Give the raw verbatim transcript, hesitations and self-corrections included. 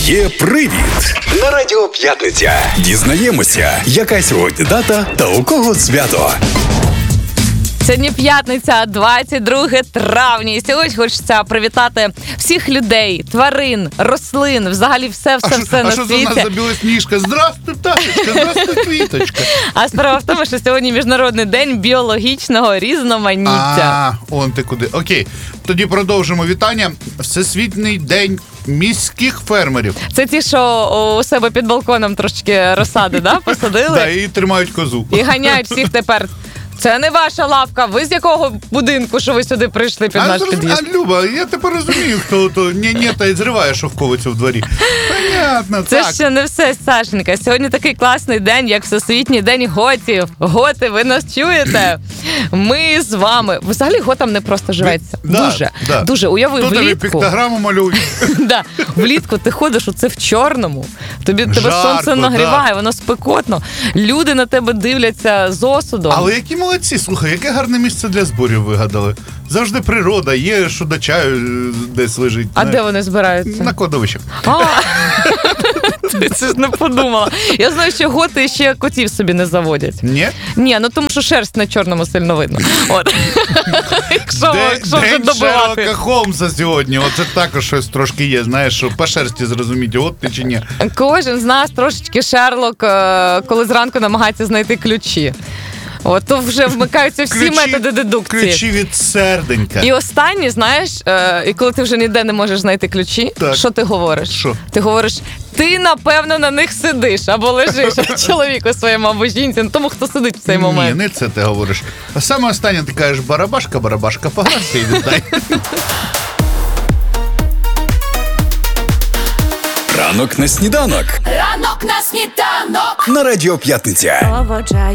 Є привід на Радіо П'ятниця. Дізнаємося, яка сьогодні дата та у кого свято. Сьогодні п'ятниця, двадцять друге травня. І сьогодні хочеться привітати всіх людей, тварин, рослин, взагалі все-все-все на світі. А що світі. за нас за білосніжка? Здравствуй, пташечка, здравствуй, квіточка. А справа в тому, що сьогодні Міжнародний день біологічного різноманіття. А, он ти куди. Окей, тоді продовжимо вітання. Всесвітній день міських фермерів. Це ті, що у себе під балконом трошечки розсади, да, посадили? Да, і тримають козу. І ганяють всіх тепер. Це не ваша лавка. Ви з якого будинку, що ви сюди прийшли під А, наш зроз- під'їзд? а Люба, я тепер розумію, хто то ні-ні, та й зриває шовковицю в дворі. Понятно, Це так. ще не все, Сашенька. Сьогодні такий класний день, як Всесвітній день готів. Готи, ви нас чуєте? Ми з вами. Взагалі готам не просто живеться. Да, Дуже, да. дуже. Уяви, Тут тобі влітку. піктограму малюють. Да. Влітку ти ходиш оце в чорному, тобі тебе Жарко, сонце нагріває, воно спекотно. Люди на тебе дивляться з осудом. Але які молодці, слухай, яке гарне місце для зборів вигадали. Завжди природа, є, що до чаю е, десь лежить. А знаєш. де вони збираються? На кладовищах. А, ти це ж не подумала. Я знаю, що готи ще котів собі не заводять. Ні? Ні, ну тому що шерсть на чорному сильно видно. От. Якщо, День, якщо вже день добивати. Шерлока Холмса сьогодні. Оце також щось трошки є, знаєш, що по шерсті зрозуміти, от ти чи ні. Кожен з нас трошечки Шерлок, е, коли зранку намагається знайти ключі. От, то вже вмикаються всі Ключі- методи дедукції. Ключі від серденька. І останнє, знаєш, е, і коли ти вже ніде не можеш знайти ключі, Так. що ти говориш? Що? Ти говориш, ти, напевно, на них сидиш або лежиш, а чоловіку своєму або жінці, ну, тому хто сидить в цей момент. Ні, не це ти говориш. А саме останнє ти кажеш, барабашка, барабашка, пограйся і віддай. Ранок на сніданок Ранок на сніданок. на Радіо П'ятниця. Проводжаю